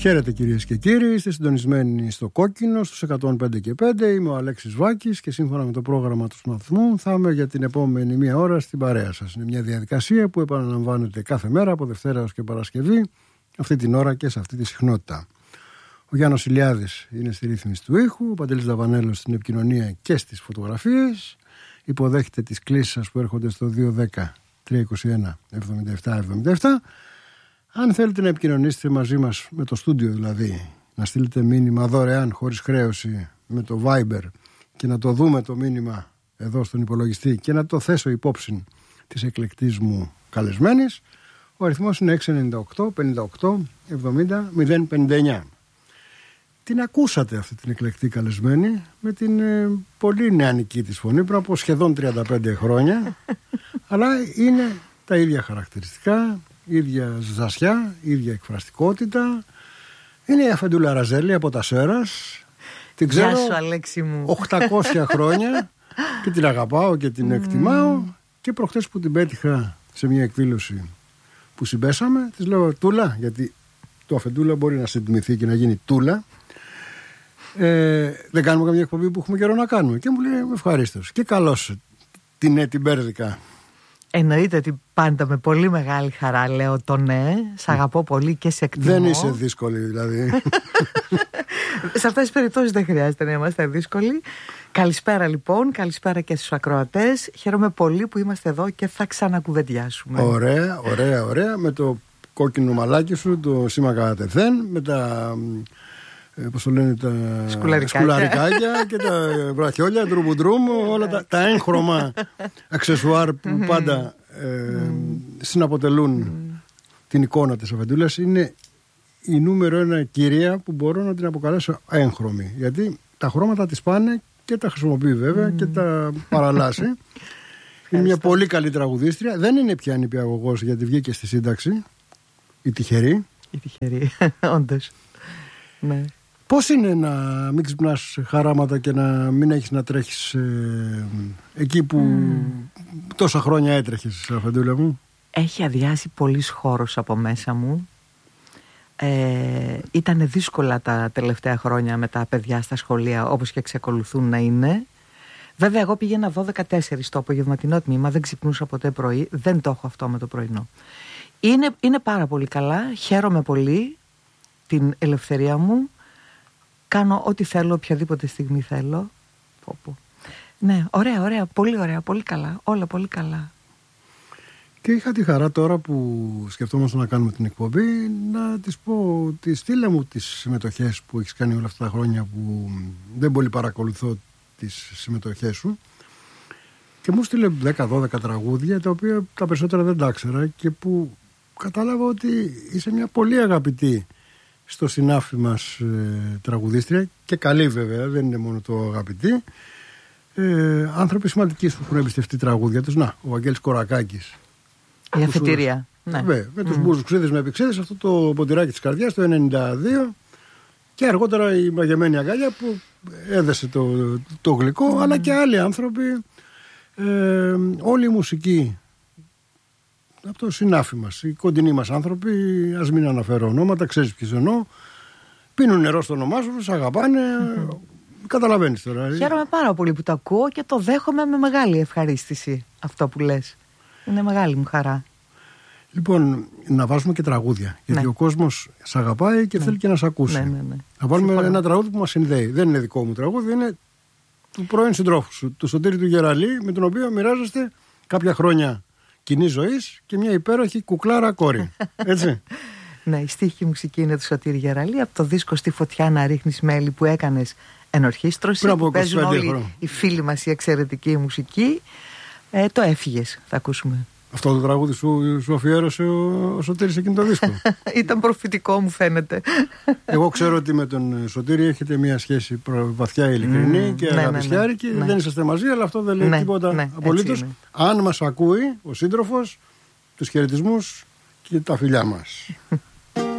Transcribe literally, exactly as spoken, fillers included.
Χαίρετε κυρίες και κύριοι, είστε συντονισμένοι στο Κόκκινο στους εκατόν πέντε και πέντε. Είμαι ο Αλέξης Βάκης και σύμφωνα με το πρόγραμμα του σταθμού θα είμαι για την επόμενη μία ώρα στην παρέα σας. Είναι μια διαδικασία που επαναλαμβάνεται κάθε μέρα από Δευτέρα έως και Παρασκευή, αυτή την ώρα και σε αυτή τη συχνότητα. Ο Γιάννος Ηλιάδης είναι στη ρύθμιση του ήχου, ο Παντελής Δαβανέλος στην επικοινωνία και στις φωτογραφίες. Υποδέχεται τις κλήσεις σας που έρχονται στο δύο δέκα τριακόσια είκοσι ένα εβδομήντα επτά εβδομήντα επτά. Αν θέλετε να επικοινωνήσετε μαζί μας, με το στούντιο δηλαδή, να στείλετε μήνυμα δωρεάν χωρίς χρέωση με το Viber και να το δούμε το μήνυμα εδώ στον υπολογιστή και να το θέσω υπόψη της εκλεκτής μου καλεσμένης, ο αριθμός είναι έξι εννιά οκτώ πενήντα οκτώ εβδομήντα μηδέν πενήντα εννιά. Την ακούσατε αυτή την εκλεκτή καλεσμένη με την ε, πολύ νεανική της φωνή πριν από σχεδόν τριάντα πέντε χρόνια, αλλά είναι τα ίδια χαρακτηριστικά, ίδια ζασιά, ίδια εκφραστικότητα. Είναι η Αφεντούλα Ραζέλη από τα Σέρας. Την ξέρω Γεια σου, Αλέξη μου. οκτακόσια χρόνια και την αγαπάω και την εκτιμάω. Και προχτές που την πέτυχα σε μια εκδήλωση που συμπέσαμε, της λέω Τούλα, γιατί το Αφεντούλα μπορεί να συντιμηθεί και να γίνει Τούλα. Ε, δεν κάνουμε καμία εκπομπή που έχουμε καιρό να κάνουμε. Και μου λέει ευχαρίστως. Και καλώς την ναι, την μπέρδικα. Εννοείται ότι πάντα με πολύ μεγάλη χαρά λέω το ναι. Σ' αγαπώ πολύ και σε εκτιμώ. Δεν είσαι δύσκολη δηλαδή. Σε αυτές τις περιπτώσεις δεν χρειάζεται να είμαστε δύσκολοι. Καλησπέρα λοιπόν, καλησπέρα και στους ακροατές. Χαίρομαι πολύ που είμαστε εδώ και θα ξανακουβεντιάσουμε. Ωραία, ωραία, ωραία. Με το κόκκινο μαλάκι σου, το σήμα κατευθέν, με τα... πώς το λένε, τα σκουλαρικάκια και τα βραχιόλια, ντρουμπουντρούμ, όλα τα, τα έγχρωμα αξεσουάρ που πάντα ε, συναποτελούν mm. την εικόνα της Αφεντούλας. Είναι η νούμερο ένα κυρία που μπορώ να την αποκαλέσω έγχρωμη, γιατί τα χρώματα της πάνε και τα χρησιμοποιεί βέβαια mm. και τα παραλλάσσει. Είναι μια πολύ καλή τραγουδίστρια. Δεν είναι πια νηπιαγωγός γιατί βγήκε στη σύνταξη. Η τυχερή. Η τυχερή, όντως. Ναι. Πώς είναι να μην ξυπνάς χαράματα και να μην έχεις να τρέχεις ε, εκεί που mm. τόσα χρόνια έτρεχες, Αφεντούλα μου? Έχει αδειάσει πολύς χώρος από μέσα μου. Ε, ήταν δύσκολα τα τελευταία χρόνια με τα παιδιά στα σχολεία, όπως και εξακολουθούν να είναι. Βέβαια εγώ πήγαινα δώδεκα τέσσερα στο απογευματινό τμήμα, δεν ξυπνούσα ποτέ πρωί. Δεν το έχω αυτό με το πρωινό. Είναι, είναι πάρα πολύ καλά, χαίρομαι πολύ την ελευθερία μου. Κάνω ό,τι θέλω, οποιαδήποτε στιγμή θέλω. Πω, πω. Ναι, ωραία, ωραία, πολύ ωραία, πολύ καλά. Όλα πολύ καλά. Και είχα τη χαρά τώρα που σκεφτόμαστε να κάνουμε την εκπομπή να της πω ότι στείλε μου τις συμμετοχές που έχεις κάνει όλα αυτά τα χρόνια που δεν πολύ παρακολουθώ τις συμμετοχές σου. Και μου στείλε δέκα δώδεκα τραγούδια τα οποία τα περισσότερα δεν τα ήξερα και που κατάλαβα ότι είσαι μια πολύ αγαπητή στο συνάφι μας ε, τραγουδίστρια και καλή βέβαια, δεν είναι μόνο το αγαπητή. Ε, άνθρωποι σημαντικοί που έχουν εμπιστευτεί τραγούδια τους. Να, ο Βαγγέλης Κορακάκης. Η αφετηρία. Ναι. Βέβαια, με τους mm. μπουζουξίδες με επιξίδες, αυτό το ποτηράκι της καρδιάς το ενενήντα δύο και αργότερα η μαγεμένη αγκάλια που έδεσε το, το γλυκό, mm. αλλά και άλλοι άνθρωποι. Ε, όλη η μουσική από το συνάφι μας, οι κοντινοί μας άνθρωποι, ας μην αναφέρω ονόματα, ξέρεις ποιους εννοώ, πίνουν νερό στο όνομά σου, τους αγαπάνε, mm-hmm. καταλαβαίνεις τώρα. Χαίρομαι πάρα πολύ που το ακούω και το δέχομαι με μεγάλη ευχαρίστηση αυτό που λες. Είναι μεγάλη μου χαρά. Λοιπόν, να βάζουμε και τραγούδια, γιατί ναι. ο κόσμος σ' αγαπάει και ναι. θέλει και να σ' ακούσει. Ναι, ναι, ναι. Να βάλουμε Συμφωνώ. ένα τραγούδι που μας συνδέει. Δεν είναι δικό μου τραγούδι, είναι του πρώην συντρόφου σου, του Σωτήρη του Γεραλή, με τον οποίο μοιράζεστε κάποια χρόνια κοινής ζωής και μια υπέροχη κουκλάρα κόρη. Έτσι. Ναι, η στίχη μουσική είναι του Σωτήρη Γεραλή, από το δίσκο «Στη φωτιά να ρίχνεις μέλι» που έκανες ενορχήστρωση, που παίζουν όλοι χρόνο. οι φίλοι μας η εξαιρετική μουσική. Ε, το έφυγες, θα ακούσουμε. Αυτό το τραγούδι σου, σου αφιέρωσε ο, ο Σωτήρης εκείνο το δίσκο. Ήταν προφητικό μου φαίνεται. Εγώ ξέρω ότι με τον Σωτήρη έχετε μια σχέση προ, βαθιά ειλικρινή mm, και ναι, αγαπησιάρικη ναι, ναι, ναι. Δεν είσαστε μαζί, αλλά αυτό δεν λέει ναι, τίποτα ναι, απολύτως. Αν μας ακούει ο σύντροφος, τους χαιρετισμούς και τα φιλιά μας.